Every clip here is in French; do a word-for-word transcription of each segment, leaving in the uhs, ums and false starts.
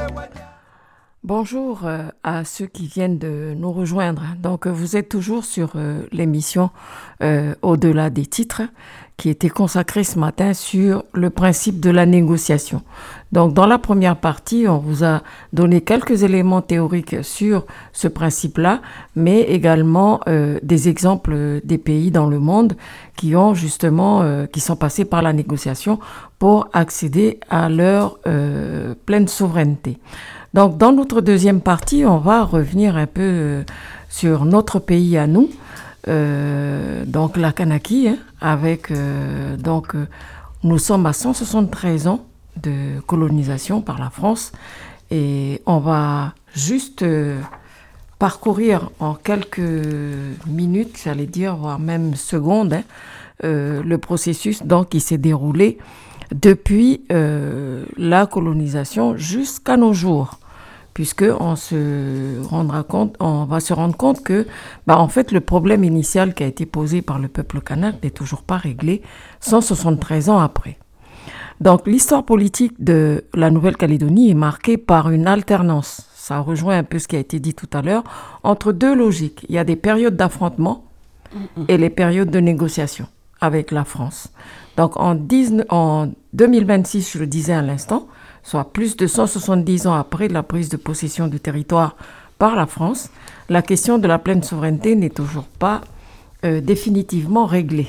Bonjour euh, à ceux qui viennent de nous rejoindre. Donc, vous êtes toujours sur euh, l'émission euh, Au-delà des titres qui était consacrée ce matin sur le principe de la négociation. Donc, dans la première partie, on vous a donné quelques éléments théoriques sur ce principe-là, mais également euh, des exemples des pays dans le monde qui ont justement, euh, qui sont passés par la négociation pour accéder à leur euh, pleine souveraineté. Donc, dans notre deuxième partie, on va revenir un peu euh, sur notre pays à nous, euh, donc la Kanaki, hein, avec, euh, donc, euh, nous sommes à cent soixante-treize ans de colonisation par la France et on va juste euh, parcourir en quelques minutes, j'allais dire, voire même secondes, hein, euh, le processus donc, qui s'est déroulé depuis euh, la colonisation jusqu'à nos jours. Puisque on se rendra compte, on va se rendre compte que, bah, en fait, le problème initial qui a été posé par le peuple kanak n'est toujours pas réglé cent soixante-treize ans après. Donc, l'histoire politique de la Nouvelle-Calédonie est marquée par une alternance. Ça rejoint un peu ce qui a été dit tout à l'heure, entre deux logiques. Il y a des périodes d'affrontement et les périodes de négociation avec la France. Donc, en, dix, en deux mille vingt-six, je le disais à l'instant, soit plus de cent soixante-dix ans après la prise de possession du territoire par la France, la question de la pleine souveraineté n'est toujours pas euh, définitivement réglée.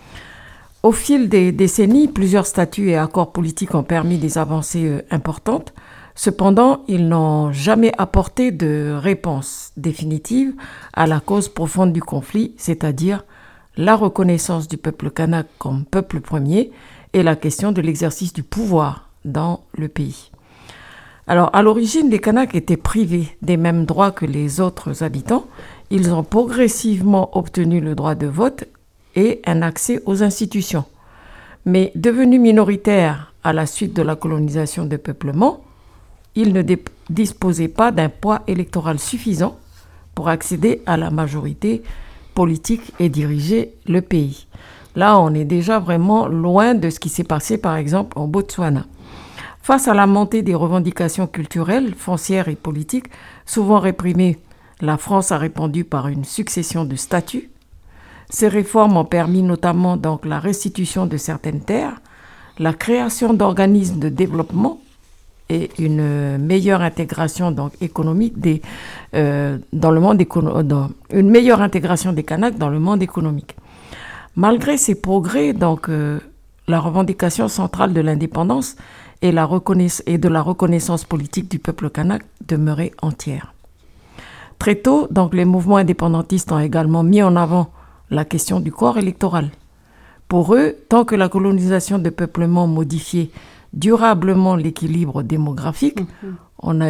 Au fil des décennies, plusieurs statuts et accords politiques ont permis des avancées euh, importantes. Cependant, ils n'ont jamais apporté de réponse définitive à la cause profonde du conflit, c'est-à-dire la reconnaissance du peuple kanak comme peuple premier et la question de l'exercice du pouvoir dans le pays. Alors, à l'origine, les Kanaks étaient privés des mêmes droits que les autres habitants. Ils ont progressivement obtenu le droit de vote et un accès aux institutions. Mais devenus minoritaires à la suite de la colonisation de peuplement, ils ne dé- disposaient pas d'un poids électoral suffisant pour accéder à la majorité politique et diriger le pays. Là, on est déjà vraiment loin de ce qui s'est passé, par exemple, au Botswana. Face à la montée des revendications culturelles, foncières et politiques, souvent réprimées, la France a répondu par une succession de statuts. Ces réformes ont permis notamment donc la restitution de certaines terres, la création d'organismes de développement et une meilleure intégration donc économique des euh, dans le monde écono- dans, une meilleure intégration des Kanaks dans le monde économique. Malgré ces progrès, donc euh, la revendication centrale de l'indépendance et, la reconnaiss- et de la reconnaissance politique du peuple kanak demeurait entière. Très tôt, donc, les mouvements indépendantistes ont également mis en avant la question du corps électoral. Pour eux, tant que la colonisation de peuplement modifiait durablement l'équilibre démographique, mmh. on a